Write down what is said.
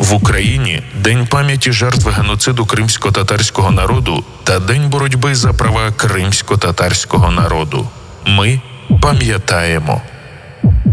В Україні День пам'яті жертв геноциду кримсько-татарського народу та День боротьби за права кримсько-татарського народу. Ми пам'ятаємо.